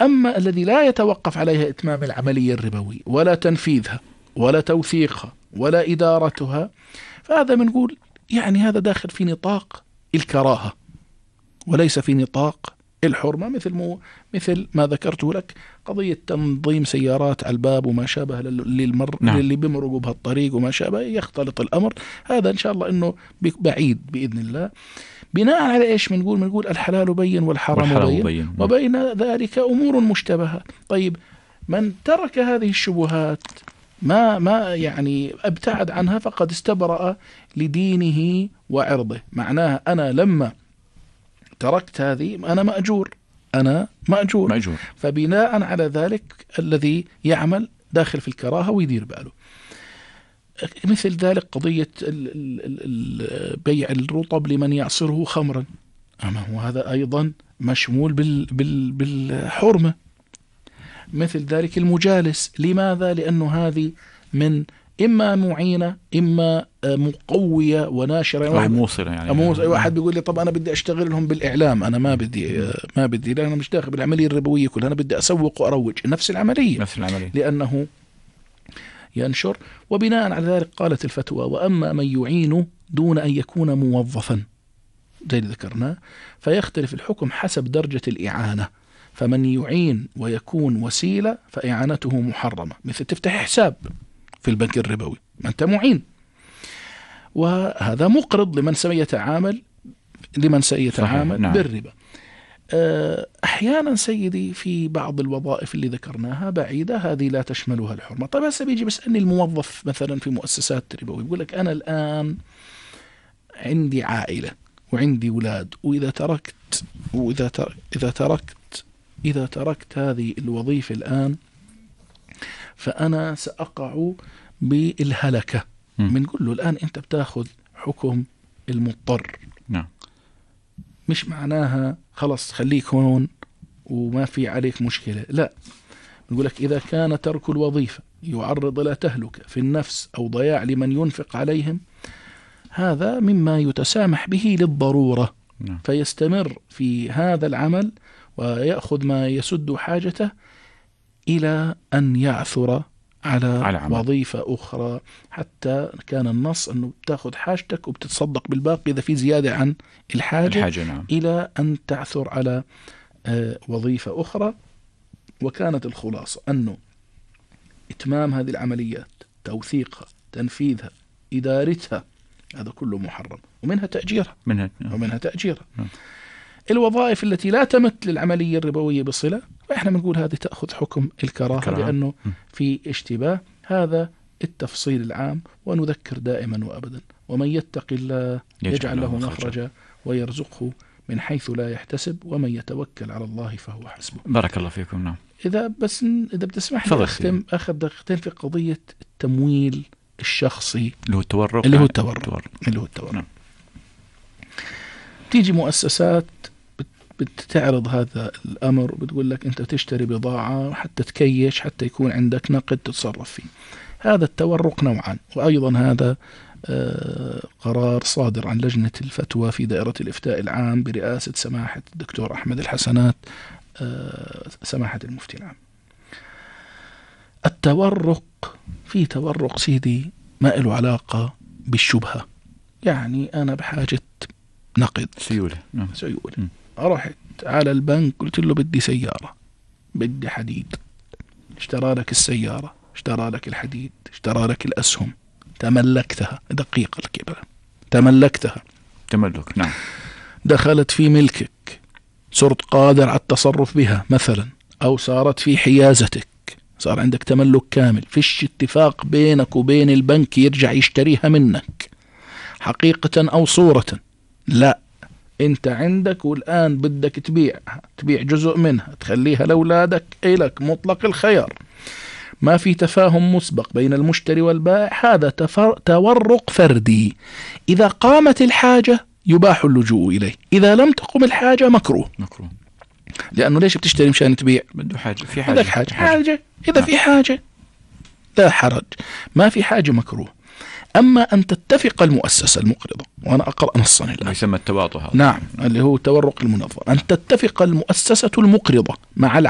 أما الذي لا يتوقف عليها إتمام العملية الربوية ولا تنفيذها ولا توثيقها ولا إدارتها، فهذا بنقول يعني هذا داخل في نطاق الكراهة وليس في نطاق الحرمة، مثل ما ذكرته لك، قضية تنظيم سيارات على الباب وما شابه للي بيمرقوا بهالطريق وما شابه، يختلط الأمر. هذا إن شاء الله إنه بعيد بإذن الله. بناء على إيش بنقول الحلال بين والحرام بين وبين ذلك أمور مشتبهة. طيب من ترك هذه الشبهات ما يعني ابتعد عنها فقد استبرأ لدينه وعرضه. معناها أنا لما تركت هذه أنا مأجور. فبناء على ذلك الذي يعمل داخل في الكراهة ويدير باله. مثل ذلك قضية بيع الرطب لمن يعصره خمرا، أما هو هذا أيضا مشمول بالحرمة. مثل ذلك المجالس، لماذا؟ لأنه هذه من إما معينة إما مقوية وناشرة أو موصلة. يعني واحد بيقول لي طب أنا بدي أشتغل لهم بالإعلام، أنا ما بدي لأن أنا مش داخل بالعملية الربوية كلها، أنا بدي أسوق وأروج نفس العملية لأنه ينشر. وبناء على ذلك قالت الفتوى: وأما من يعين دون أن يكون موظفا زي اللي ذكرناه فيختلف الحكم حسب درجة الإعانة. فمن يعين ويكون وسيلة فإعانته محرمة، مثل تفتح حساب في البنك الربوي ما أنت معين، وهذا مقرض لمن سيتعامل بالربا. أحيانا سيدي في بعض الوظائف اللي ذكرناها بعيدة هذه لا تشملها الحرمة. طيب هسه بيجي بسألني الموظف مثلا في مؤسسات ربوية، يقول لك أنا الآن عندي عائلة وعندي أولاد، إذا تركت هذه الوظيفة الآن فأنا سأقع بالهلكة. بنقول له الآن أنت بتاخذ حكم المضطر، مش معناها خلص خليك هون وما في عليك مشكلة، لا. نقول لك إذا كان ترك الوظيفة يعرض إلى تهلكة في النفس أو ضياع لمن ينفق عليهم، هذا مما يتسامح به للضرورة، فيستمر في هذا العمل ويأخذ ما يسد حاجته إلى أن يعثر على وظيفة أخرى. حتى كان النص أنه بتاخذ حاجتك وبتتصدق بالباقي إذا في زيادة عن الحاجة إلى أن تعثر على وظيفة أخرى. وكانت الخلاصة أنه إتمام هذه العمليات، توثيقها، تنفيذها، إدارتها، هذا كله محرم، ومنها تأجيرها. الوظائف التي لا تمت للعملية الربوية بصلة فإحنا بنقول هذه تأخذ حكم الكراهة لأنه في اشتباه. هذا التفصيل العام. ونذكر دائما وأبدا: ومن يتق الله يجعل له مخرجا ويرزقه من حيث لا يحتسب ومن يتوكل على الله فهو حسبه. بارك الله فيكم. نعم. إذا بتسمح لي أخذ دقيقتين في قضية التمويل الشخصي اللي هو التورق. نعم. تيجي مؤسسات بتعرض هذا الأمر وبتقول لك أنت تشتري بضاعة حتى تكيش، حتى يكون عندك نقد تتصرف فيه. هذا التورق نوعا، وأيضا هذا قرار صادر عن لجنة الفتوى في دائرة الإفتاء العام برئاسة سماحة الدكتور أحمد الحسنات سماحة المفتي العام. التورق، في تورق سيدي ما له علاقة بالشبهة، يعني أنا بحاجة نقد سيولة. رحت على البنك قلت له بدي سيارة، بدي حديد، اشترى لك السيارة، اشترى لك الحديد، اشترى لك الأسهم، تملكتها. دقيقة الكبرى، تملكتها تملك. نعم. دخلت في ملكك، صرت قادر على التصرف بها مثلا، أو صارت في حيازتك، صار عندك تملك كامل، فيش اتفاق بينك وبين البنك يرجع يشتريها منك حقيقة أو صورة، لا، انت عندك والآن بدك تبيع جزء منها تخليها لأولادك، إلك مطلق الخيار، ما في تفاهم مسبق بين المشتري والبائع، هذا تورق فردي. إذا قامت الحاجة يباح اللجوء إليه، إذا لم تقم الحاجة مكروه. لأنه ليش بتشتري مشان تبيع؟ بده حاجة، في حاجة. إذا في حاجة لا حرج، ما في حاجة مكروه. أما أن تتفق المؤسسة المقرضة، وأنا أقرأ نصا الآن يسمى التواطؤ، نعم، اللي هو تورق المنظم، أن تتفق المؤسسة المقرضة مع